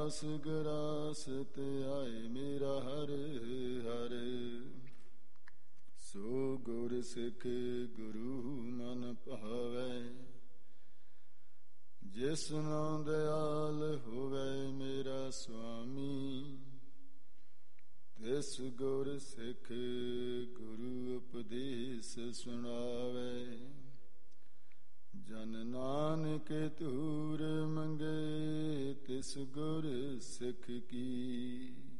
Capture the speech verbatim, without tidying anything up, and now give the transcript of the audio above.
ਰਾਸ ਗਰਾਸ ਧਿਆਏ ਮੇਰਾ ਹਰ ਹਰ। ਸੋ ਗੁਰ ਸਿੱਖ ਗੁਰੂ ਮਨ ਭਾਵੈ, ਜਿਸ ਨਾਮ ਦਿਆਲ ਹੋਵੈ ਮੇਰਾ ਸੁਆਮੀ। ਤਿਸ ਗੁਰ ਸਿੱਖ ਗੁਰੂ ਉਪਦੇਸ ਸੁਣਾਵੈ, ਜਨ ਨਾਨਕ ਧੂਰ ਮੰਗੇ ਤਿਸ ਗੁਰ ਸਿੱਖ ਕੀ।